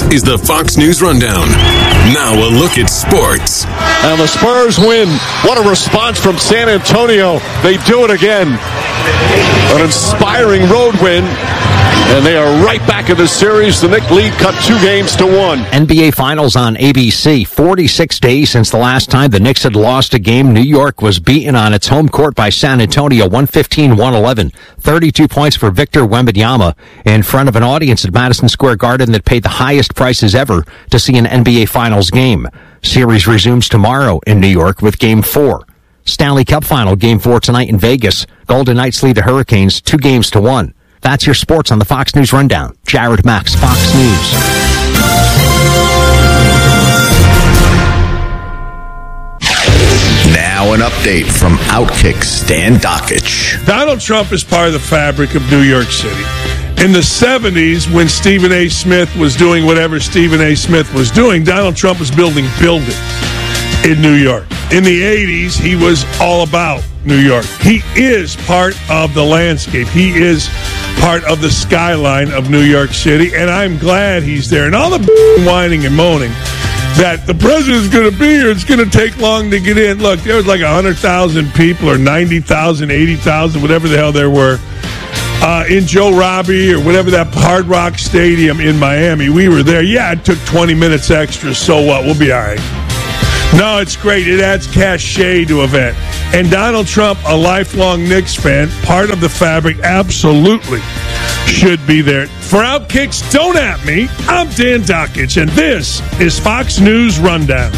is the Fox News Rundown. Now a look at sports. And the Spurs win. What a response from San Antonio. They do it again. An inspiring road win. And they are right back in the series. The Knicks lead cut 2-1. NBA Finals on ABC. 46 days since the last time the Knicks had lost a game. New York was beaten on its home court by San Antonio, 115-111. 32 points for Victor Wembanyama in front of an audience at Madison Square Garden that paid the highest prices ever to see an NBA Finals game. Series resumes tomorrow in New York with Game 4. Stanley Cup Final, Game 4 tonight in Vegas. Golden Knights lead the Hurricanes 2-1. That's your sports on the Fox News Rundown. Jared Max, Fox News. Now an update from Outkick Stan Dakich. Donald Trump is part of the fabric of New York City. In the 70s, when Stephen A. Smith was doing whatever Stephen A. Smith was doing, Donald Trump was building buildings in New York. In the 80s, he was all about New York. He is part of the landscape. He is part of the skyline of New York City, and I'm glad he's there. And all the whining and moaning that the president's going to be here, it's going to take long to get in. Look, there was like 100,000 people or 90,000, 80,000, whatever the hell there were, in Joe Robbie or whatever that Hard Rock Stadium in Miami. We were there. Yeah, it took 20 minutes extra. So what? We'll be all right. No, it's great. It adds cachet to an event. And Donald Trump, a lifelong Knicks fan, part of the fabric, absolutely should be there. For Outkicks, don't at me. I'm Dan Dakich, and this is Fox News Rundown.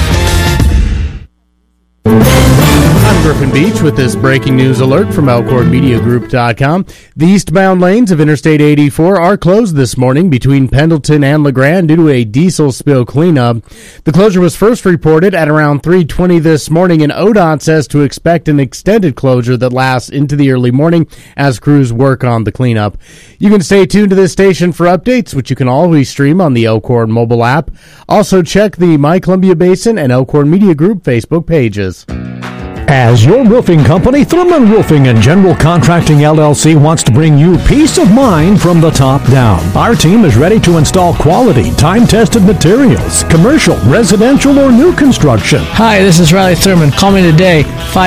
I'm Griffin Beach with this breaking news alert from ElkhornMediaGroup.com. The eastbound lanes of Interstate 84 are closed this morning between Pendleton and LeGrand due to a diesel spill cleanup. The closure was first reported at around 3:20 this morning, and ODOT says to expect an extended closure that lasts into the early morning as crews work on the cleanup. You can stay tuned to this station for updates, which you can always stream on the Elkhorn mobile app. Also check the My Columbia Basin and Elkhorn Media Group Facebook pages. As your roofing company, Thurman Roofing and General Contracting LLC wants to bring you peace of mind from the top down. Our team is ready to install quality, time-tested materials, commercial, residential, or new construction. Hi, this is Riley Thurman. Call me today,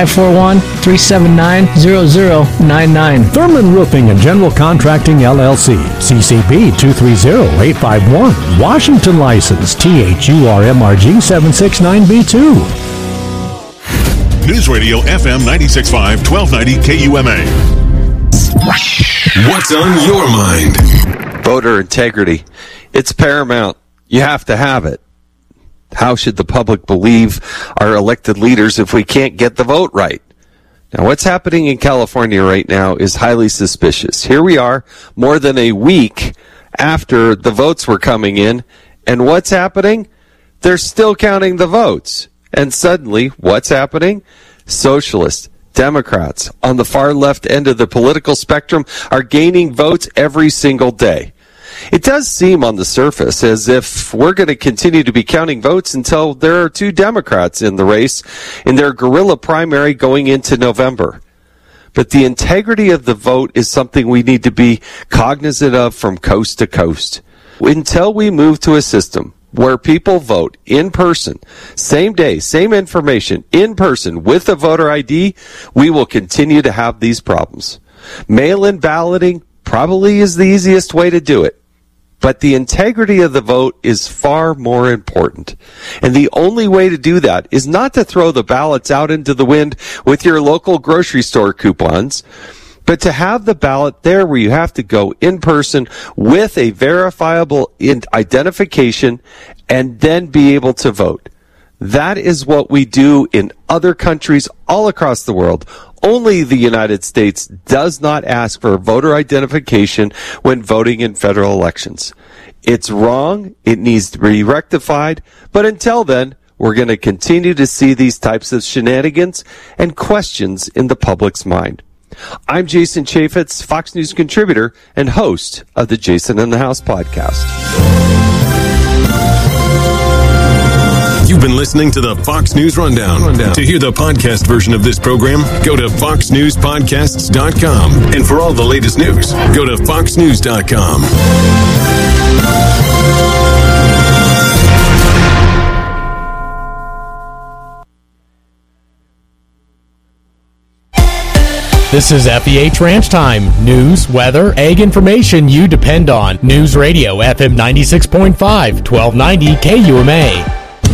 541-379-0099. Thurman Roofing and General Contracting LLC, CCP 230851, Washington license, THURMRG 769B2. News Radio FM 96.5, 1290 KUMA. What's on your mind? Voter integrity. It's paramount. You have to have it. How should the public believe our elected leaders if we can't get the vote right? Now, what's happening in California right now is highly suspicious. Here we are, more than a week after the votes were coming in, and what's happening? They're still counting the votes. And suddenly, what's happening? Socialists, Democrats, on the far left end of the political spectrum are gaining votes every single day. It does seem on the surface as if we're going to continue to be counting votes until there are two Democrats in the race in their guerrilla primary going into November. But the integrity of the vote is something we need to be cognizant of from coast to coast. Until we move to a system where people vote in person, same day, same information, in person, with a voter ID, we will continue to have these problems. Mail-in balloting probably is the easiest way to do it. But the integrity of the vote is far more important. And the only way to do that is not to throw the ballots out into the wind with your local grocery store coupons, but to have the ballot there where you have to go in person with a verifiable identification and then be able to vote. That is what we do in other countries all across the world. Only the United States does not ask for voter identification when voting in federal elections. It's wrong. It needs to be rectified. But until then, we're going to continue to see these types of shenanigans and questions in the public's mind. I'm Jason Chaffetz, Fox News contributor and host of the Jason in the House podcast. You've been listening to the Fox News Rundown. To hear the podcast version of this program, go to foxnewspodcasts.com. And for all the latest news, go to foxnews.com. This is FEH Ranch Time. News, weather, ag information you depend on. News Radio, FM 96.5, 1290 KUMA.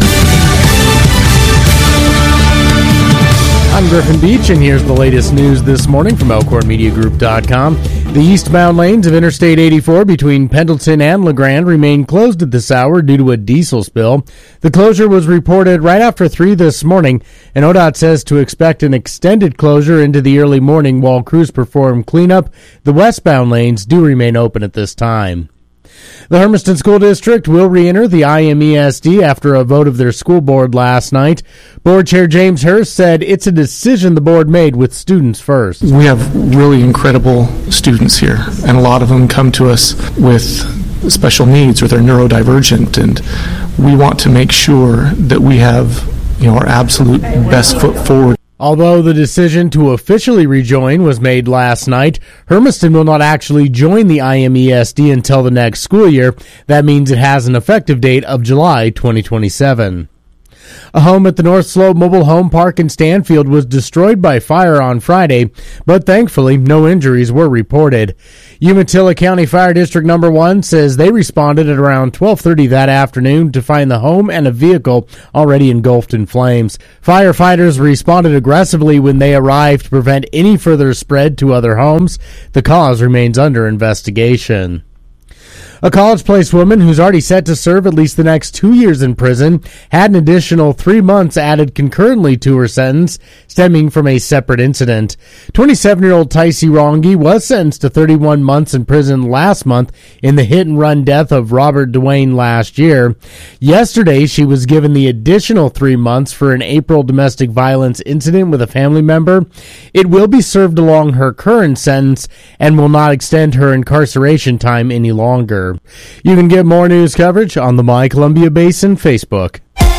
I'm Griffin Beach, and here's the latest news this morning from ElkhornMediaGroup.com. The eastbound lanes of Interstate 84 between Pendleton and LeGrand remain closed at this hour due to a diesel spill. The closure was reported right after 3 this morning, and ODOT says to expect an extended closure into the early morning while crews perform cleanup. The westbound lanes do remain open at this time. The Hermiston School District will re-enter the IMESD after a vote of their school board last night. Board Chair James Hurst said it's a decision the board made with students first. We have really incredible students here, and a lot of them come to us with special needs or they're neurodivergent, and we want to make sure that we have, our absolute best foot forward. Although the decision to officially rejoin was made last night, Hermiston will not actually join the IMESD until the next school year. That means it has an effective date of July 2027. A home at the North Slope Mobile Home Park in Stanfield was destroyed by fire on Friday, but thankfully no injuries were reported. Umatilla County Fire District No. 1 says they responded at around 12:30 that afternoon to find the home and a vehicle already engulfed in flames. Firefighters responded aggressively when they arrived to prevent any further spread to other homes. The cause remains under investigation. A college-placed woman who's already set to serve at least the next 2 years in prison had an additional 3 months added concurrently to her sentence, stemming from a separate incident. 27-year-old Tycee Rongi was sentenced to 31 months in prison last month in the hit-and-run death of Robert Duane last year. Yesterday, she was given the additional 3 months for an April domestic violence incident with a family member. It will be served along her current sentence and will not extend her incarceration time any longer. You can get more news coverage on the My Columbia Basin Facebook.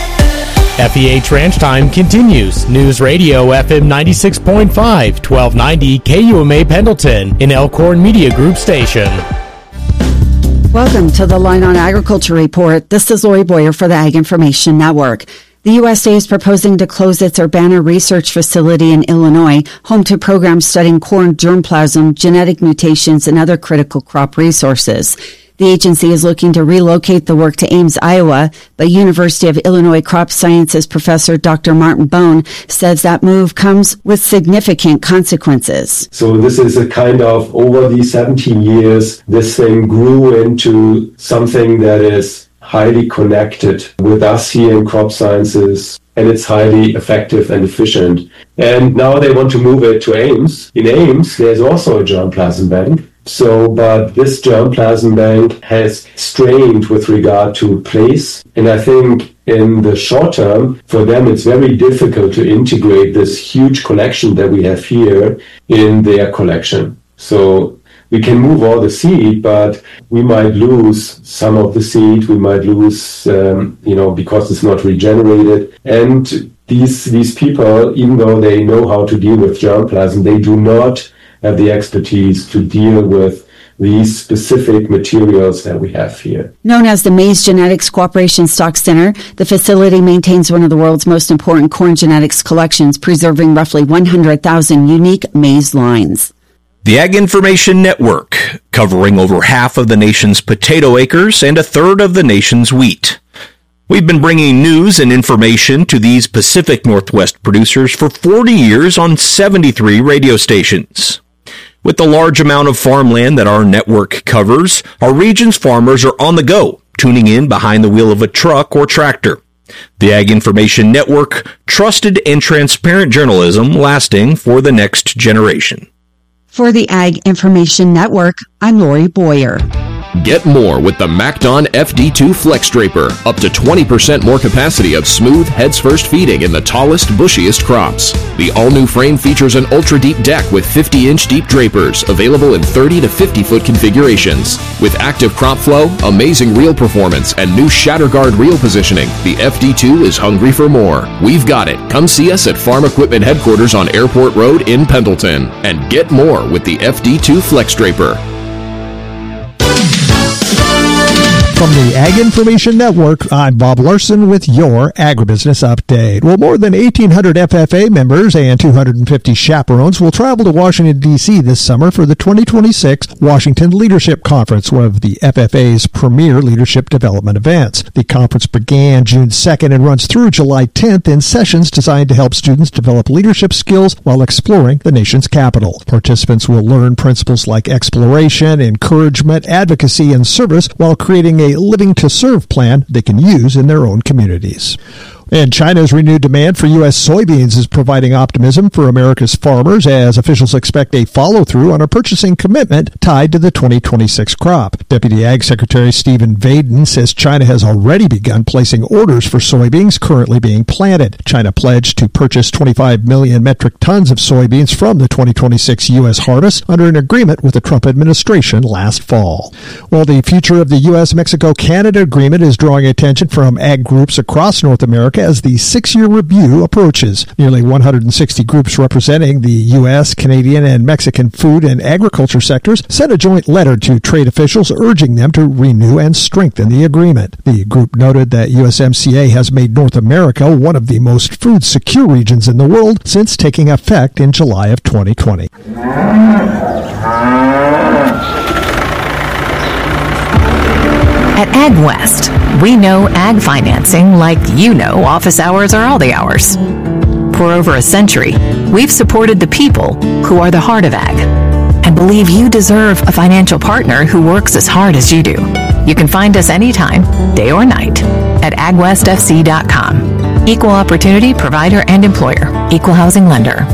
FEH Ranch Time continues. News Radio FM 96.5, 1290 KUMA Pendleton, an Elkhorn Media Group station. Welcome to the Line on Agriculture Report. This is Lori Boyer for the Ag Information Network. The USDA is proposing to close its Urbana Research Facility in Illinois, home to programs studying corn germplasm, genetic mutations, and other critical crop resources. The agency is looking to relocate the work to Ames, Iowa, but University of Illinois Crop Sciences professor Dr. Martin Bone says that move comes with significant consequences. So this is a kind of, over these 17 years, this thing grew into something that is highly connected with us here in crop sciences, and it's highly effective and efficient. And now they want to move it to Ames. In Ames, there's also a germplasm bank. But this germplasm bank has strained with regard to place. And I think in the short term, for them, it's very difficult to integrate this huge collection that we have here in their collection. So we can move all the seed, but we might lose some of the seed. We might lose, because it's not regenerated. And these people, even though they know how to deal with germplasm, they do not have the expertise to deal with these specific materials that we have here. Known as the Maize Genetics Cooperation Stock Center, the facility maintains one of the world's most important corn genetics collections, preserving roughly 100,000 unique maize lines. The Ag Information Network, covering over half of the nation's potato acres and a third of the nation's wheat. We've been bringing news and information to these Pacific Northwest producers for 40 years on 73 radio stations. With the large amount of farmland that our network covers, our region's farmers are on the go, tuning in behind the wheel of a truck or tractor. The Ag Information Network, trusted and transparent journalism lasting for the next generation. For the Ag Information Network, I'm Lori Boyer. Get more with the MacDon FD2 Flex Draper. Up to 20% more capacity of smooth, heads-first feeding in the tallest, bushiest crops. The all-new frame features an ultra-deep deck with 50-inch deep drapers, available in 30 to 50-foot configurations. With active crop flow, amazing reel performance, and new ShatterGuard reel positioning, the FD2 is hungry for more. We've got it. Come see us at Farm Equipment Headquarters on Airport Road in Pendleton. And get more with the FD2 Flex Draper. From the Ag Information Network, I'm Bob Larson with your Agribusiness Update. Well, more than 1,800 FFA members and 250 chaperones will travel to Washington, D.C. this summer for the 2026 Washington Leadership Conference, one of the FFA's premier leadership development events. The conference began June 2nd and runs through July 10th in sessions designed to help students develop leadership skills while exploring the nation's capital. Participants will learn principles like exploration, encouragement, advocacy, and service while creating a Living to Serve plan they can use in their own communities. And China's renewed demand for U.S. soybeans is providing optimism for America's farmers as officials expect a follow-through on a purchasing commitment tied to the 2026 crop. Deputy Ag Secretary Stephen Vaden says China has already begun placing orders for soybeans currently being planted. China pledged to purchase 25 million metric tons of soybeans from the 2026 U.S. harvest under an agreement with the Trump administration last fall. Well, the future of the U.S.-Mexico-Canada agreement is drawing attention from ag groups across North America as the 6-year review approaches. Nearly 160 groups representing the U.S., Canadian, and Mexican food and agriculture sectors sent a joint letter to trade officials urging them to renew and strengthen the agreement. The group noted that USMCA has made North America one of the most food secure regions in the world since taking effect in July of 2020. At AgWest, we know ag financing like you know office hours are all the hours. For over a century, we've supported the people who are the heart of ag and believe you deserve a financial partner who works as hard as you do. You can find us anytime, day or night, at agwestfc.com. Equal opportunity provider and employer. Equal housing lender.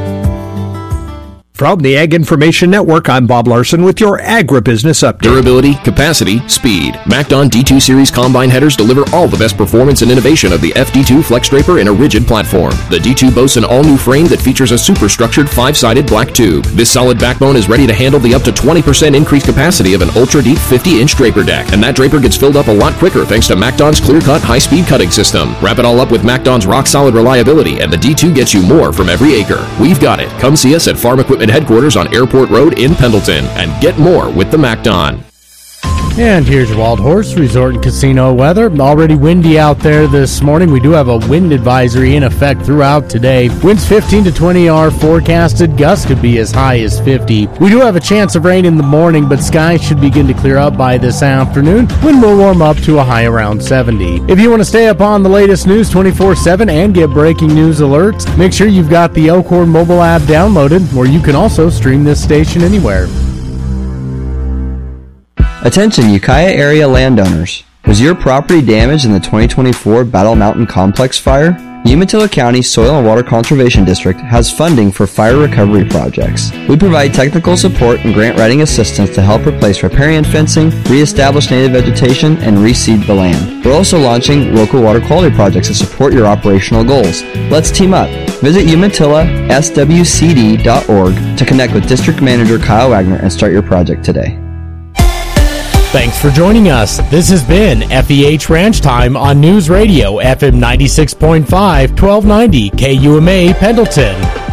From the Ag Information Network, I'm Bob Larson with your Agribusiness Update. Durability, capacity, speed. MacDon D2 Series combine headers deliver all the best performance and innovation of the FD2 Flex Draper in a rigid platform. The D2 boasts an all-new frame that features a superstructured 5-sided black tube. This solid backbone is ready to handle the up to 20% increased capacity of an ultra-deep 50-inch draper deck. And that draper gets filled up a lot quicker thanks to MacDon's clear-cut high-speed cutting system. Wrap it all up with MacDon's rock-solid reliability, and the D2 gets you more from every acre. We've got it. Come see us at Farm Equipment Headquarters on Airport Road in Pendleton and get more with the MacDon. And here's your Wild Horse Resort and Casino weather. Already windy out there this morning. We do have a wind advisory in effect throughout today. Winds 15 to 20 are forecasted. Gusts could be as high as 50. We do have a chance of rain in the morning, but skies should begin to clear up by this afternoon. Wind will warm up to a high around 70. If you want to stay up on the latest news 24/7 and get breaking news alerts, make sure you've got the Elkhorn mobile app downloaded, where you can also stream this station anywhere. Attention Ukiah area landowners. Was your property damaged in the 2024 Battle Mountain Complex fire? Umatilla County Soil and Water Conservation District has funding for fire recovery projects. We provide technical support and grant writing assistance to help replace riparian fencing, reestablish native vegetation, and reseed the land. We're also launching local water quality projects to support your operational goals. Let's team up. Visit UmatillaSWCD.org to connect with District Manager Kyle Wagner and start your project today. Thanks for joining us. This has been FEH Ranch Time on News Radio FM 96.5, 1290 KUMA Pendleton.